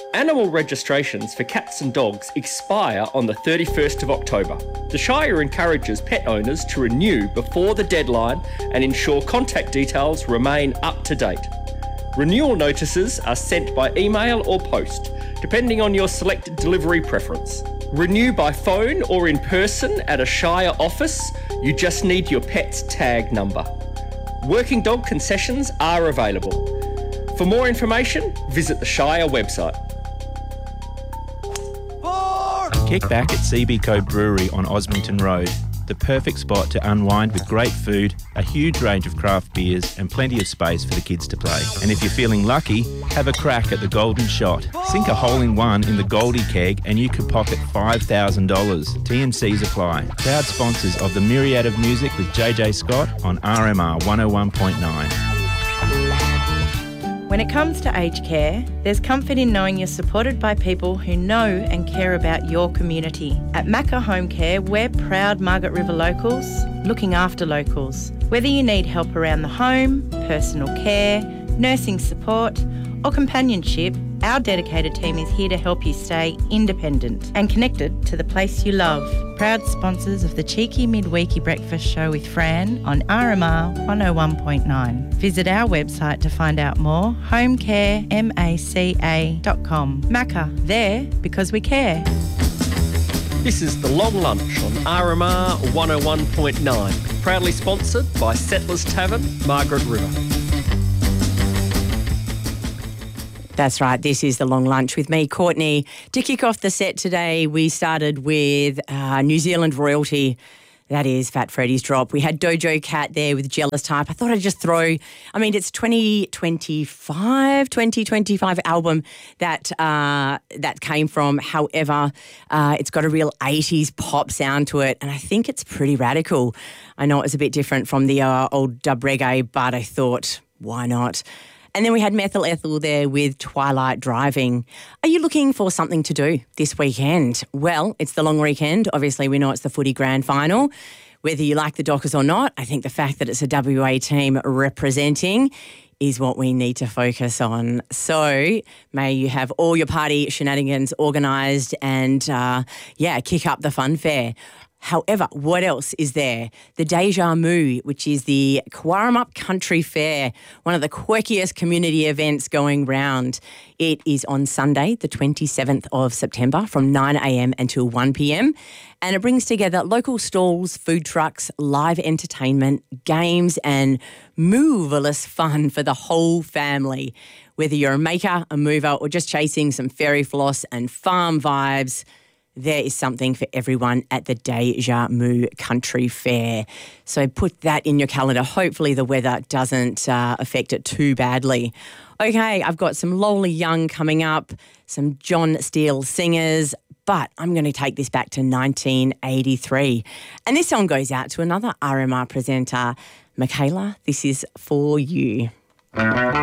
Animal registrations for cats and dogs expire on the 31st of October. The Shire encourages pet owners to renew before the deadline and ensure contact details remain up to date. Renewal notices are sent by email or post, depending on your selected delivery preference. Renew by phone or in person at a Shire office. You just need your pet's tag number. Working dog concessions are available. For more information, visit the Shire website. Kick back at CB Co Brewery on Osmington Road. The perfect spot to unwind with great food, a huge range of craft beers and plenty of space for the kids to play. And if you're feeling lucky, have a crack at the Golden Shot. Sink a hole in one in the Goldie keg and you could pocket $5,000. T&Cs apply. Proud sponsors of the Myriad of Music with JJ Scott on RMR 101.9. When it comes to aged care, there's comfort in knowing you're supported by people who know and care about your community. At Macca Home Care, we're proud Margaret River locals, looking after locals. Whether you need help around the home, personal care, nursing support or companionship, our dedicated team is here to help you stay independent and connected to the place you love. Proud sponsors of the Cheeky Midweeky Breakfast Show with Fran on RMR 101.9. Visit our website to find out more, homecaremaca.com. Macca, there because we care. This is The Long Lunch on RMR 101.9, proudly sponsored by Settlers Tavern, Margaret River. That's right. This is The Long Lunch with me, Courtney. To kick off the set today, we started with New Zealand royalty. That is Fat Freddy's Drop. We had Dojo Cat there with Jealous Type. I thought I'd just it's 2025 album that came from. However, it's got a real 80s pop sound to it, and I think it's pretty radical. I know it was a bit different from the old dub reggae, but I thought, why not? And then we had Methyl Ethel there with Twilight Driving. Are you looking for something to do this weekend? Well, it's the long weekend. Obviously, we know it's the footy grand final. Whether you like the Dockers or not, I think the fact that it's a WA team representing is what we need to focus on. So may you have all your party shenanigans organised and, kick up the fun fair. However, what else is there? The Deja Moo, which is the Quarramup Country Fair, one of the quirkiest community events going round. It is on Sunday, the 27th of September from 9 a.m. until 1 p.m. And it brings together local stalls, food trucks, live entertainment, games and moveless fun for the whole family. Whether you're a maker, a mover or just chasing some fairy floss and farm vibes, there is something for everyone at the Deja Moo Country Fair. So put that in your calendar. Hopefully the weather doesn't affect it too badly. Okay, I've got some Lola Young coming up, some John Steele singers, but I'm going to take this back to 1983. And this song goes out to another RMR presenter, Michaela. This is For You.